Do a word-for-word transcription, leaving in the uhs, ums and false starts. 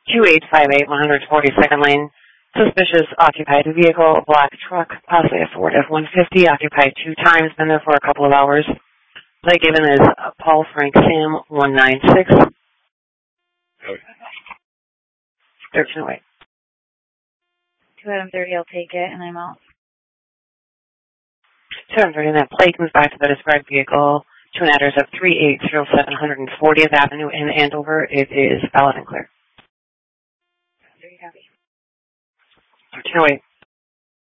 two eight five eight, one forty-second lane. Suspicious occupied vehicle, black truck, possibly a Ford F one fifty, occupied two times, been there for a couple of hours. Plate given is uh, Paul Frank Sam one nine six. Okay. thirteen oh eight. two item thirty, I'll take it, and I'm out. two item thirty, and that plate comes back to the described vehicle to an address of thrty eight oh seven one fortieth Avenue in Andover. It is valid and clear. Very happy. thirteen oh eight.